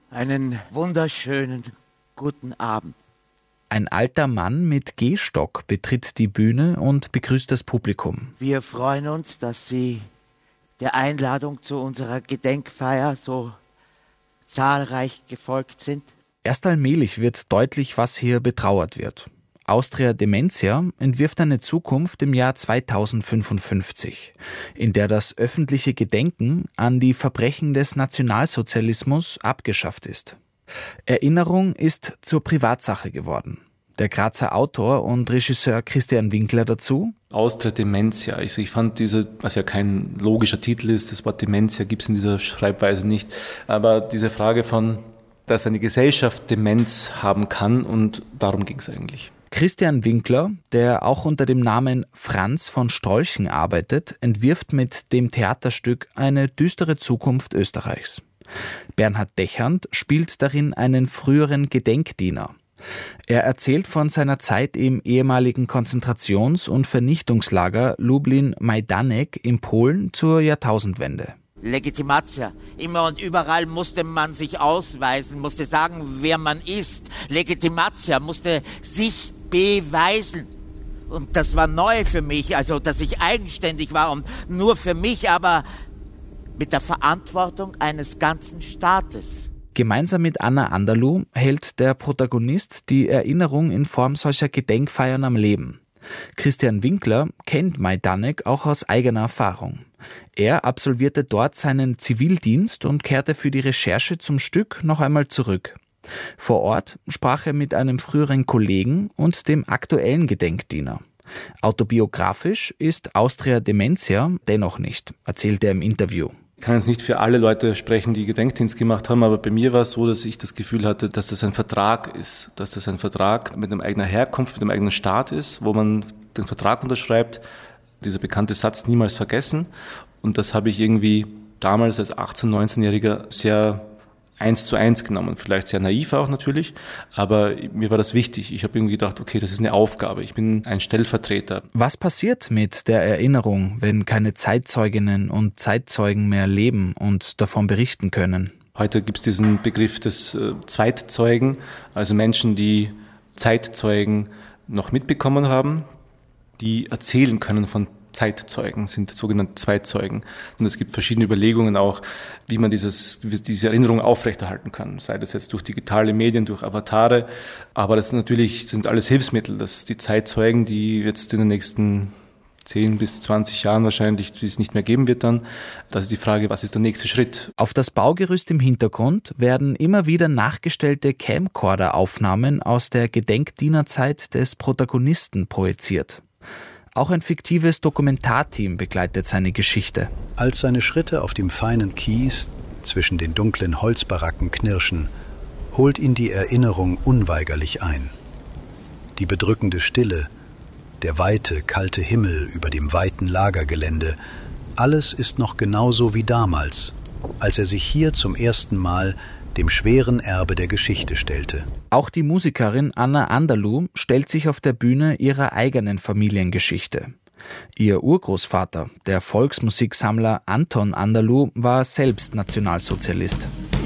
Einen wunderschönen guten Abend. Ein alter Mann mit Gehstock betritt die Bühne und begrüßt das Publikum. Wir freuen uns, dass Sie der Einladung zu unserer Gedenkfeier so zahlreich gefolgt sind. Erst allmählich wird deutlich, was hier betrauert wird. Austria Dementia entwirft eine Zukunft im Jahr 2055, in der das öffentliche Gedenken an die Verbrechen des Nationalsozialismus abgeschafft ist. Erinnerung ist zur Privatsache geworden. Der Grazer Autor und Regisseur Christian Winkler dazu. Austria Dementia. Also ich fand was ja kein logischer Titel ist, das Wort Dementia gibt es in dieser Schreibweise nicht, aber diese Frage von, dass eine Gesellschaft Demenz haben kann, und darum ging es eigentlich. Christian Winkler, der auch unter dem Namen Franz von Strolchen arbeitet, entwirft mit dem Theaterstück eine düstere Zukunft Österreichs. Bernhard Dechand spielt darin einen früheren Gedenkdiener. Er erzählt von seiner Zeit im ehemaligen Konzentrations- und Vernichtungslager Lublin-Majdanek in Polen zur Jahrtausendwende. Legitimatia. Immer und überall musste man sich ausweisen, musste sagen, wer man ist. Legitimatia musste sich beweisen. Und das war neu für mich, also dass ich eigenständig war und nur für mich, aber mit der Verantwortung eines ganzen Staates. Gemeinsam mit Anna Anderluh hält der Protagonist die Erinnerung in Form solcher Gedenkfeiern am Leben. Christian Winkler kennt Majdanek auch aus eigener Erfahrung. Er absolvierte dort seinen Zivildienst und kehrte für die Recherche zum Stück noch einmal zurück. Vor Ort sprach er mit einem früheren Kollegen und dem aktuellen Gedenkdiener. Autobiografisch ist Austria Dementia dennoch nicht, erzählt er im Interview. Ich kann jetzt nicht für alle Leute sprechen, die Gedenkdienst gemacht haben, aber bei mir war es so, dass ich das Gefühl hatte, dass das ein Vertrag ist, dass das ein Vertrag mit einem eigenen Herkunft, mit einem eigenen Staat ist, wo man den Vertrag unterschreibt. Dieser bekannte Satz, niemals vergessen. Und das habe ich irgendwie damals als 18-, 19-Jähriger sehr 1:1 genommen. Vielleicht sehr naiv auch natürlich, aber mir war das wichtig. Ich habe irgendwie gedacht, okay, das ist eine Aufgabe. Ich bin ein Stellvertreter. Was passiert mit der Erinnerung, wenn keine Zeitzeuginnen und Zeitzeugen mehr leben und davon berichten können? Heute gibt es diesen Begriff des Zweitzeugen, also Menschen, die Zeitzeugen noch mitbekommen haben, die erzählen können von Zeitzeugen, sind sogenannte Zweitzeugen. Und es gibt verschiedene Überlegungen auch, wie man diese Erinnerung aufrechterhalten kann. Sei das jetzt durch digitale Medien, durch Avatare. Aber das sind alles Hilfsmittel, dass die Zeitzeugen, die jetzt in den nächsten 10 bis 20 Jahren wahrscheinlich, die es nicht mehr geben wird dann, das ist die Frage, was ist der nächste Schritt? Auf das Baugerüst im Hintergrund werden immer wieder nachgestellte Camcorder-Aufnahmen aus der Gedenkdienerzeit des Protagonisten projiziert. Auch ein fiktives Dokumentarteam begleitet seine Geschichte. Als seine Schritte auf dem feinen Kies zwischen den dunklen Holzbaracken knirschen, holt ihn die Erinnerung unweigerlich ein. Die bedrückende Stille, der weite, kalte Himmel über dem weiten Lagergelände, alles ist noch genauso wie damals, als er sich hier zum ersten Mal dem schweren Erbe der Geschichte stellte. Auch die Musikerin Anna Anderluh stellt sich auf der Bühne ihrer eigenen Familiengeschichte. Ihr Urgroßvater, der Volksmusiksammler Anton Anderluh, war selbst Nationalsozialist.